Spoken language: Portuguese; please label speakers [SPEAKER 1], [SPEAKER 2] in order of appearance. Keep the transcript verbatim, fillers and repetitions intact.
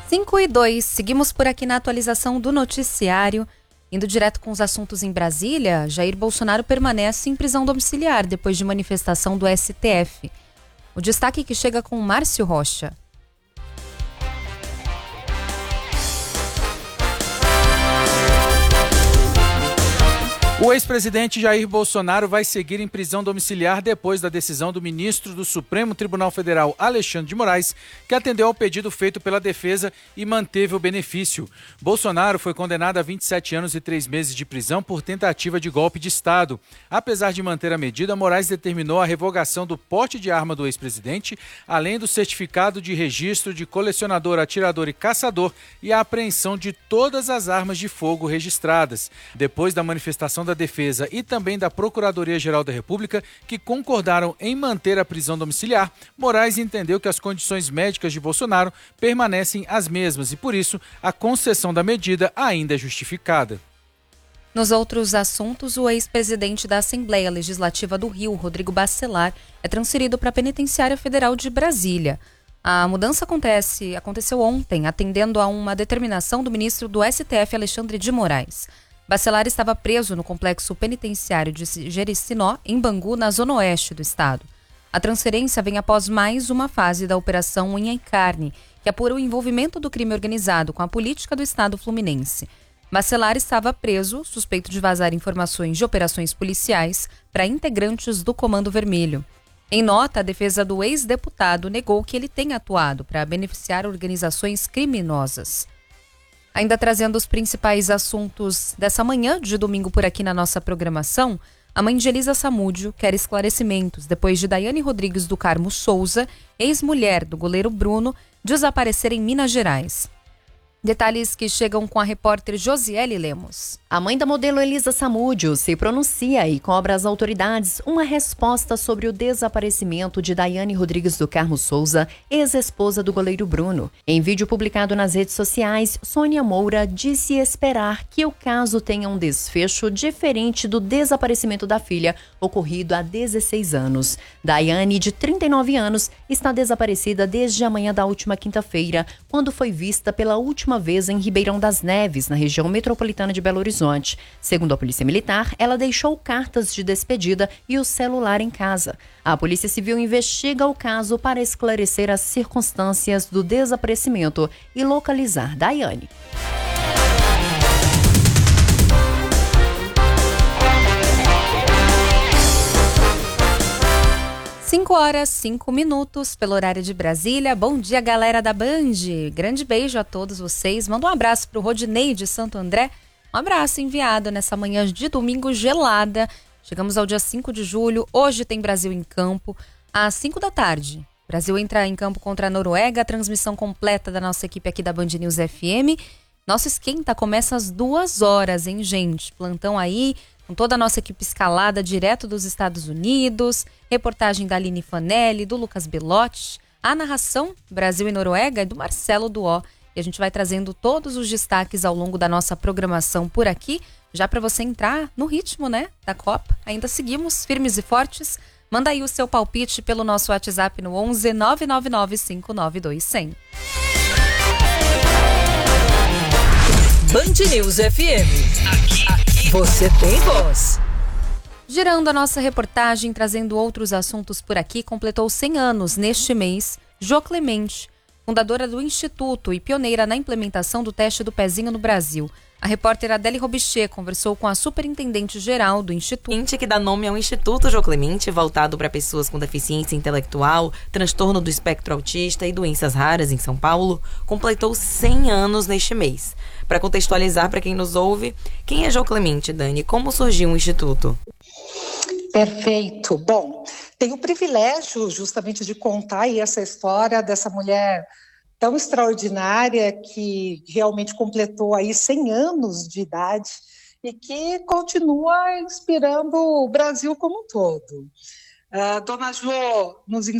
[SPEAKER 1] cinco e dois, seguimos por aqui na atualização do noticiário. Indo direto com os assuntos em Brasília, Jair Bolsonaro permanece em prisão domiciliar depois de manifestação do S T F. O destaque que chega com Márcio Rocha.
[SPEAKER 2] O ex-presidente Jair Bolsonaro vai seguir em prisão domiciliar depois da decisão do ministro do Supremo Tribunal Federal, Alexandre de Moraes, que atendeu ao pedido feito pela defesa e manteve o benefício. Bolsonaro foi condenado a vinte e sete anos e três meses de prisão por tentativa de golpe de Estado. Apesar de manter a medida, Moraes determinou a revogação do porte de arma do ex-presidente, além do certificado de registro de colecionador, atirador e caçador e a apreensão de todas as armas de fogo registradas. Depois da manifestação da da Defesa e também da Procuradoria-Geral da República, que concordaram em manter a prisão domiciliar, Moraes entendeu que as condições médicas de Bolsonaro permanecem as mesmas e, por isso, a concessão da medida ainda é justificada.
[SPEAKER 1] Nos outros assuntos, o ex-presidente da Assembleia Legislativa do Rio, Rodrigo Bacelar, é transferido para a Penitenciária Federal de Brasília. A mudança acontece, aconteceu ontem, atendendo a uma determinação do ministro do S T F, Alexandre de Moraes. Bacelar estava preso no complexo penitenciário de Jericinó, em Bangu, na zona oeste do estado. A transferência vem após mais uma fase da Operação Unha e Carne, que apura o envolvimento do crime organizado com a política do estado fluminense. Bacelar estava preso, suspeito de vazar informações de operações policiais para integrantes do Comando Vermelho. Em nota, a defesa do ex-deputado negou que ele tenha atuado para beneficiar organizações criminosas. Ainda trazendo os principais assuntos dessa manhã de domingo por aqui na nossa programação, a mãe de Elisa Samúdio quer esclarecimentos depois de Daiane Rodrigues do Carmo Souza, ex-mulher do goleiro Bruno, desaparecer em Minas Gerais. Detalhes que chegam com a repórter Josiele Lemos.
[SPEAKER 3] A mãe da modelo Elisa Samúdio se pronuncia e cobra às autoridades uma resposta sobre o desaparecimento de Daiane Rodrigues do Carmo Souza, ex-esposa do goleiro Bruno. Em vídeo publicado nas redes sociais, Sônia Moura disse esperar que o caso tenha um desfecho diferente do desaparecimento da filha, ocorrido há dezesseis anos. Daiane, de trinta e nove anos, está desaparecida desde a manhã da última quinta-feira, quando foi vista pela última vez em Ribeirão das Neves, na região metropolitana de Belo Horizonte. Segundo a Polícia Militar, ela deixou cartas de despedida e o celular em casa. A Polícia Civil investiga o caso para esclarecer as circunstâncias do desaparecimento e localizar Daiane.
[SPEAKER 1] cinco horas, cinco minutos, pelo horário de Brasília. Bom dia, galera da Band. Grande beijo a todos vocês. Manda um abraço para o Rodinei de Santo André. Um abraço enviado nessa manhã de domingo gelada. Chegamos ao dia cinco de julho. Hoje tem Brasil em campo, às cinco da tarde. Brasil entra em campo contra a Noruega. A transmissão completa da nossa equipe aqui da Band News F M. Nosso esquenta começa às duas horas, hein, gente? Plantão aí, com toda a nossa equipe escalada direto dos Estados Unidos. Reportagem da Aline Fanelli, do Lucas Belotti. A narração Brasil e Noruega é do Marcelo Duó. E a gente vai trazendo todos os destaques ao longo da nossa programação por aqui, já para você entrar no ritmo, né, da Copa. Ainda seguimos firmes e fortes. Manda aí o seu palpite pelo nosso WhatsApp no onze nove nove nove cinco nove dois zero zero.
[SPEAKER 4] Band News F M. Aqui, aqui você tem voz.
[SPEAKER 1] Girando a nossa reportagem, trazendo outros assuntos por aqui, completou cem anos neste mês, Jô Clemente, fundadora do Instituto e pioneira na implementação do teste do pezinho no Brasil. A repórter Adele Robichê conversou com a superintendente-geral do Instituto.
[SPEAKER 5] Que dá nome ao Instituto Jô Clemente, voltado para pessoas com deficiência intelectual, transtorno do espectro autista e doenças raras em São Paulo, completou cem anos neste mês. Para contextualizar para quem nos ouve, quem é Jô Clemente, Dani? Como surgiu o Instituto?
[SPEAKER 6] Perfeito. Bom, tenho o privilégio justamente de contar aí essa história dessa mulher tão extraordinária que realmente completou aí cem anos de idade e que continua inspirando o Brasil como um todo. Uh, Dona Jô nos